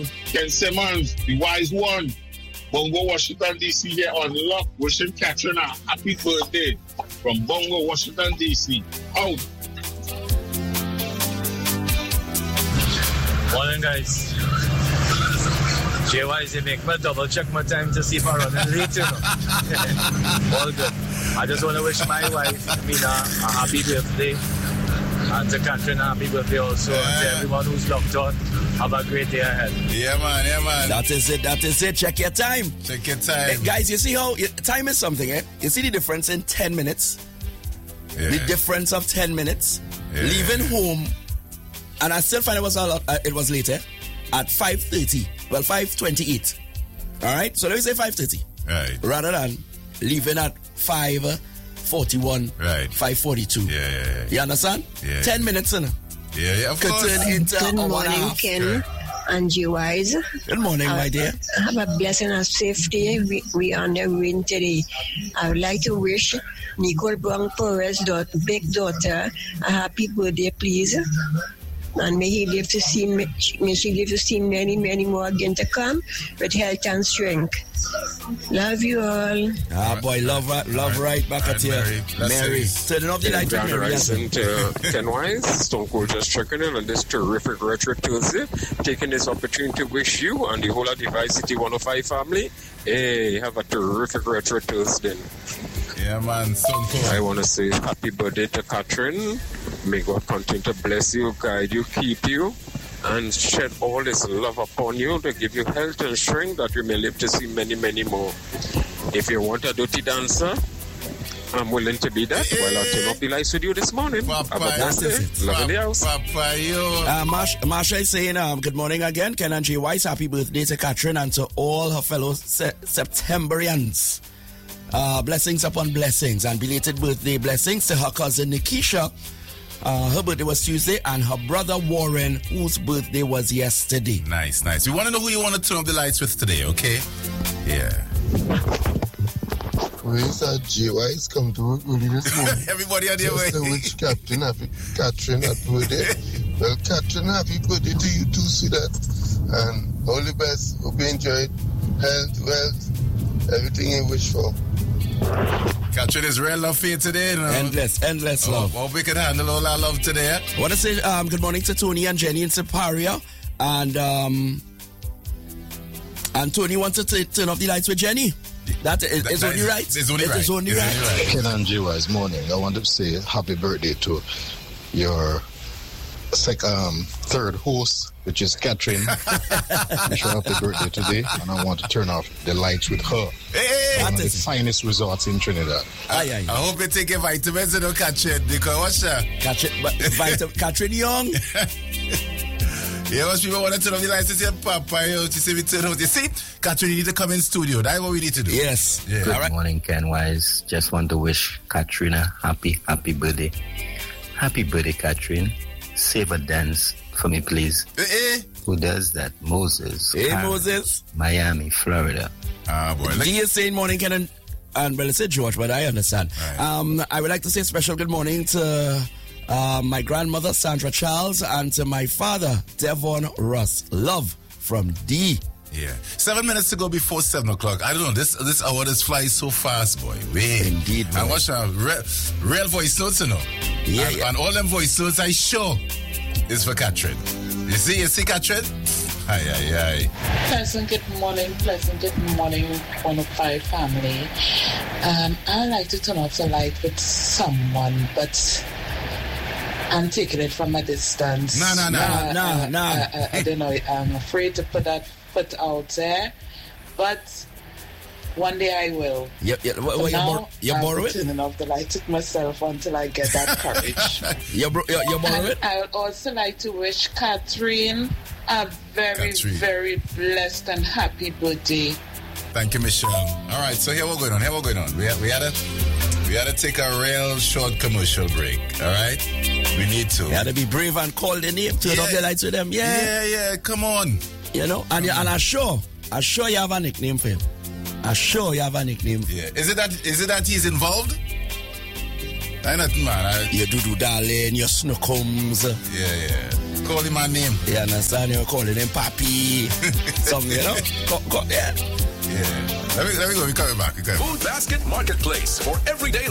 Ken Simmons, the wise one. Bongo, Washington, D.C. here on Lock. Wishing Catherine a happy birthday from Bongo, Washington, D.C. Out. Morning, guys. JY, you make me double check my time to see if I'm running late, you know. All good. I just want to wish my wife, Mina, a happy birthday. And to Catherine, a happy birthday also. And to everyone who's locked on, have a great day ahead. Yeah, man. That is it. Check your time. Hey, guys, you see how time is something, eh? You see the difference in 10 minutes? Yeah. The difference of 10 minutes. Yeah. Leaving home, and I still find it was later, at 5:30. Well, 5:28. All right? So let me say 5:30. Right. Rather than leaving at 5:41. Right. 5:42. Yeah. You understand? Yeah. 10 minutes, in. Yeah, of course. Good morning, Ken and G-Wise. Good morning, my dear. Have a blessing and safe day. We are on the win today. I would like to wish Nicole Brown Perez, big daughter, a happy birthday, please. And may she live to see many, many more again to come with health and strength. Love you all. Ah, boy, love right back at you. Mary. Turning off the light. Grand rising to Ken Wise. Stone Cold just checking in on this terrific Retro Tuesday. Taking this opportunity to wish you and the whole of the Vice City 105 family, hey, have a terrific Retro Tuesday. Yeah, man, Stone Cold. I want to say happy birthday to Catherine. May God continue to bless you, guide you, keep you, and shed all His love upon you to give you health and strength that you may live to see many, many more. If you want a dirty dancer, I'm willing to be that while I turn off the lights with you this morning. Papa, have a blessed day. Love in the house. Papa, Marsha is saying, good morning again, Ken and G. Wise. Happy birthday to Catherine and to all her fellow Septemberians. Blessings upon blessings and belated birthday blessings to her cousin Nikisha. Her birthday was Tuesday, and her brother Warren, whose birthday was yesterday. Nice. We want to know who you want to turn up the lights with today, okay? Yeah. Where's that G-Wise come to work early this morning? Everybody on their way. Which Catherine happy birthday. Well, Catherine, happy birthday to you too, sweetheart. And all the best. Hope you enjoyed. Health, wealth, everything you wish for. Catherine is real love for you today. You know? Endless love. Hope we can handle all our love today. I want to say good morning to Tony and Jenny in Siparia. And Tony wants to turn off the lights with Jenny. That is only right. It is only right. Ken and G-Wise, morning. I want to say happy birthday to your third host, which is Catherine. Wish her happy birthday today, and I want to turn off the lights with her. One of the finest resorts in Trinidad. I hope you take your vitamins and don't catch it, because what's that? Catherine Young. Yeah, most people want to turn off the lights and say, Papa, you say we turn off. You see, Catherine, you need to come in studio. That's what we need to do. Yes. Yeah. Good morning, Ken Wise. Just want to wish Catherine a happy birthday. Happy birthday, Catherine. Save a dance for me, please. Who does that? Moses. Moses. Miami, Florida. Boy. He is saying morning, Ken and well, say George, but I understand. Right. I would like to say special good morning to my grandmother, Sandra Charles, and to my father, Devon Ross. Love from D. Yeah. 7 minutes to go before 7 o'clock. I don't know. This hour is flying so fast, boy. Indeed, boy. And watch our real voice notes, you know. Yeah. And all them voice notes, I sure is for Catherine. You see, Catherine? Aye. Pleasant good morning, 105 family. I like to turn off the light with someone, but I'm taking it from a distance. No. I don't know. I'm afraid to put that foot out there, but one day I will. Yep. You borrow it? Turning off the light with myself until I get that courage. You borrow it? I would also like to wish Catherine a very blessed and happy birthday. Thank you, Michelle. All right, so here we're going on. We had to take a real short commercial break. All right, we need to. You had to be brave and call the name, turn off the lights with them. Yeah. Come on. You know, and I'm sure you have a nickname for him. I'm sure you have a nickname. Yeah. Is it that he's involved? I not man. You do darling, your snookums. Yeah. just call him my name. You understand? You're calling him Papi. Something, you know? Yeah. Yeah. Let me go. We're coming back. Food Basket Marketplace for everyday